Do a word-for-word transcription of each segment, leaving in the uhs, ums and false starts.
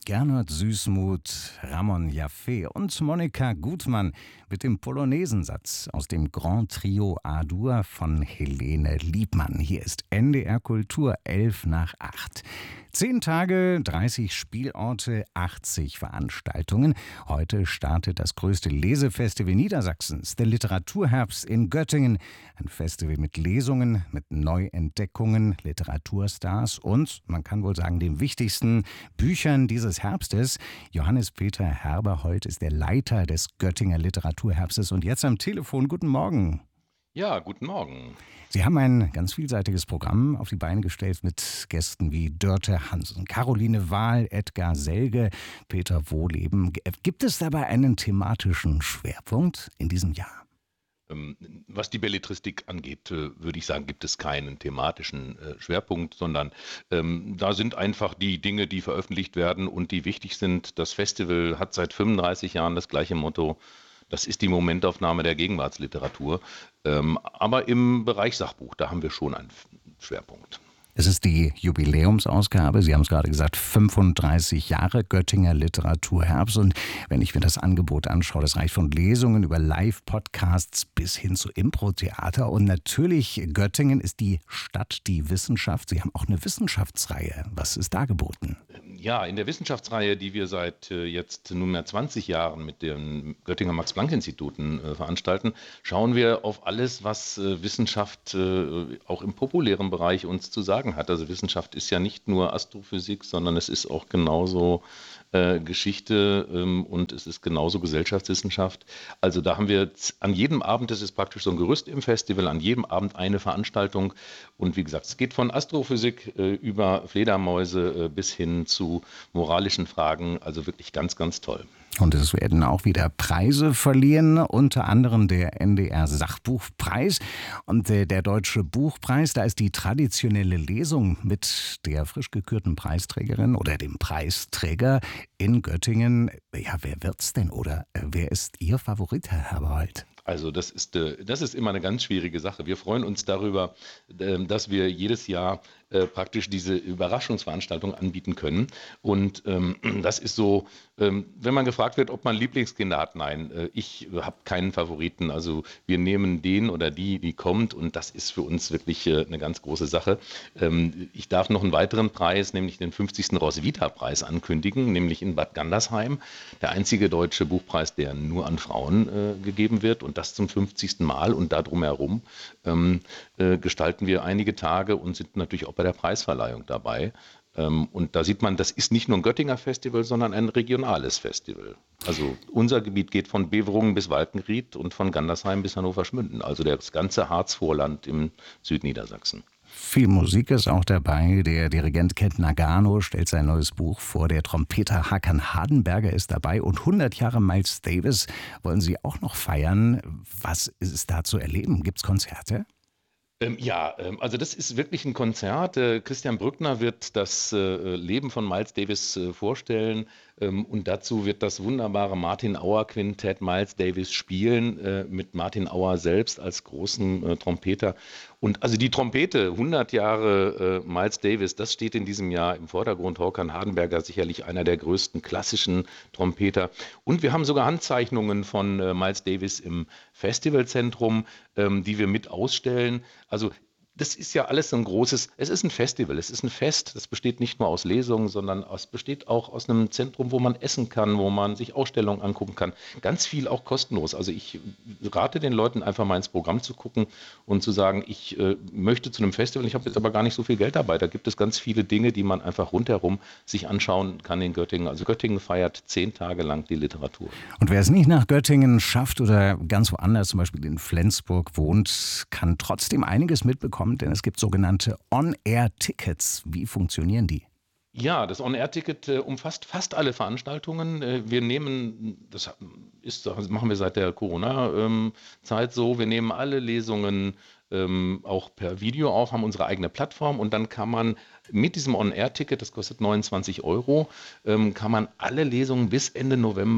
Gernot Süßmuth, Ramon Jaffe und Monika Gutmann mit dem Polonesensatz aus dem Grand Trio A-Dur von Helene Liebmann. Hier ist N D R Kultur, elf nach acht. Zehn Tage, dreißig Spielorte, achtzig Veranstaltungen. Heute startet das größte Lesefestival Niedersachsens, der Literaturherbst in Göttingen. Ein Festival mit Lesungen, mit Neuentdeckungen, Literaturstars und, man kann wohl sagen, dem wichtigsten Büchern dieses Herbstes. Johannes Peter Herberhold ist der Leiter des Göttinger Literaturherbstes und jetzt am Telefon. Guten Morgen. Ja, guten Morgen. Sie haben ein ganz vielseitiges Programm auf die Beine gestellt mit Gästen wie Dörte Hansen, Caroline Wahl, Edgar Selge, Peter Wohleben. Gibt es dabei einen thematischen Schwerpunkt in diesem Jahr? Ähm, Was die Belletristik angeht, äh, würde ich sagen, gibt es keinen thematischen äh, Schwerpunkt, sondern ähm, da sind einfach die Dinge, die veröffentlicht werden und die wichtig sind. Das Festival hat seit fünfunddreißig Jahren das gleiche Motto. Das ist die Momentaufnahme der Gegenwartsliteratur. Ähm, aber im Bereich Sachbuch, da haben wir schon einen Schwerpunkt. Es ist die Jubiläumsausgabe, Sie haben es gerade gesagt, fünfunddreißig Jahre Göttinger Literaturherbst. Und wenn ich mir das Angebot anschaue, das reicht von Lesungen über Live-Podcasts bis hin zu Impro-Theater. Und natürlich, Göttingen ist die Stadt, die Wissenschaft. Sie haben auch eine Wissenschaftsreihe. Was ist da geboten? Ja, in der Wissenschaftsreihe, die wir seit äh, jetzt nunmehr zwanzig Jahren mit den Göttinger Max-Planck-Instituten äh, veranstalten, schauen wir auf alles, was äh, Wissenschaft äh, auch im populären Bereich uns zu sagen hat. Also Wissenschaft ist ja nicht nur Astrophysik, sondern es ist auch genauso äh, Geschichte ähm, und es ist genauso Gesellschaftswissenschaft. Also da haben wir z- an jedem Abend, das ist praktisch so ein Gerüst im Festival, an jedem Abend eine Veranstaltung. Und wie gesagt, es geht von Astrophysik äh, über Fledermäuse äh, bis hin zu moralischen Fragen. Also wirklich ganz, ganz toll. Und es werden auch wieder Preise verliehen, unter anderem der N D R Sachbuchpreis und der, der Deutsche Buchpreis. Da ist die traditionelle Lesung mit der frisch gekürten Preisträgerin oder dem Preisträger in Göttingen. Ja, wer wird's denn oder äh, wer ist Ihr Favorit, Herr Herberhold? Also das ist, äh, das ist immer eine ganz schwierige Sache. Wir freuen uns darüber, ähm, dass wir jedes Jahr äh, praktisch diese Überraschungsveranstaltung anbieten können. Und ähm, das ist so, ähm, wenn man gefragt wird, ob man Lieblingskinder hat, nein, äh, ich habe keinen Favoriten. Also wir nehmen den oder die, die kommt und das ist für uns wirklich äh, eine ganz große Sache. Ähm, ich darf noch einen weiteren Preis, nämlich den fünfzigsten Roswitha-Preis ankündigen, nämlich in Bad Gandersheim. Der einzige deutsche Buchpreis, der nur an Frauen äh, gegeben wird und das zum fünfzigsten Mal und da drumherum ähm, äh, gestalten wir einige Tage und sind natürlich auch bei der Preisverleihung dabei. Ähm, und da sieht man, das ist nicht nur ein Göttinger Festival, sondern ein regionales Festival. Also unser Gebiet geht von Beverungen bis Walkenried und von Gandersheim bis Hannover-Schmünden, also das ganze Harzvorland im Südniedersachsen. Viel Musik ist auch dabei. Der Dirigent Kent Nagano stellt sein neues Buch vor. Der Trompeter Hakan Hardenberger ist dabei. Und hundert Jahre Miles Davis wollen Sie auch noch feiern. Was ist es da zu erleben? Gibt es Konzerte? Ähm, ja, ähm, also das ist wirklich ein Konzert. Äh, Christian Brückner wird das äh, Leben von Miles Davis äh, vorstellen ähm, und dazu wird das wunderbare Martin Auer Quintett Miles Davis spielen, äh, mit Martin Auer selbst als großen äh, Trompeter. Und also die Trompete, hundert Jahre äh, Miles Davis, das steht in diesem Jahr im Vordergrund. Håkan Hardenberger, sicherlich einer der größten klassischen Trompeter. Und wir haben sogar Handzeichnungen von äh, Miles Davis im Festivalzentrum, ähm, die wir mit ausstellen. Also das ist ja alles so ein großes, es ist ein Festival, es ist ein Fest, das besteht nicht nur aus Lesungen, sondern es besteht auch aus einem Zentrum, wo man essen kann, wo man sich Ausstellungen angucken kann. Ganz viel auch kostenlos. Also ich rate den Leuten einfach mal ins Programm zu gucken und zu sagen, ich äh, möchte zu einem Festival, ich habe jetzt aber gar nicht so viel Geld dabei. Da gibt es ganz viele Dinge, die man einfach rundherum sich anschauen kann in Göttingen. Also Göttingen feiert zehn Tage lang die Literatur. Und wer es nicht nach Göttingen schafft oder ganz woanders, zum Beispiel in Flensburg wohnt, kann trotzdem einiges mitbekommen, denn es gibt sogenannte On-Air-Tickets. Wie funktionieren die? Ja, das On-Air-Ticket äh, umfasst fast alle Veranstaltungen. Äh, wir nehmen, das ist, das machen wir seit der Corona-Zeit so, wir nehmen alle Lesungen ähm, auch per Video auf, haben unsere eigene Plattform und dann kann man mit diesem On-Air-Ticket, das kostet neunundzwanzig Euro, ähm, kann man alle Lesungen bis Ende November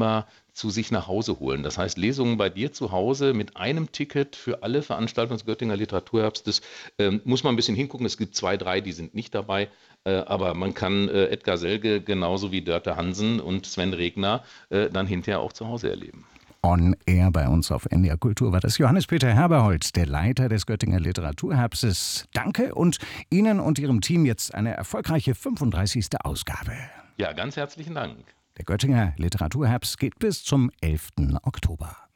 zu sich nach Hause holen. Das heißt, Lesungen bei dir zu Hause mit einem Ticket für alle Veranstaltungen des Göttinger Literaturherbstes. Ähm, muss man ein bisschen hingucken. Es gibt zwei, drei, die sind nicht dabei. Äh, aber man kann äh, Edgar Selge genauso wie Dörte Hansen und Sven Regner äh, dann hinterher auch zu Hause erleben. On Air bei uns auf N D R Kultur war das Johannes-Peter Herberholz, der Leiter des Göttinger Literaturherbstes. Danke und Ihnen und Ihrem Team jetzt eine erfolgreiche fünfunddreißigste Ausgabe. Ja, ganz herzlichen Dank. Der Göttinger Literaturherbst geht bis zum elften Oktober.